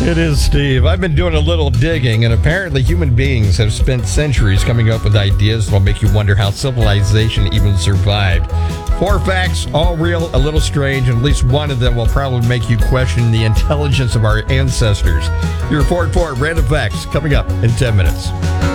It is Steve. I've been doing a little digging, and apparently human beings have spent centuries coming up with ideas that will make you wonder how civilization even survived. 4 facts, all real, a little strange, and at least one of them will probably make you question the intelligence of our ancestors. Your report for Random Facts coming up in 10 minutes.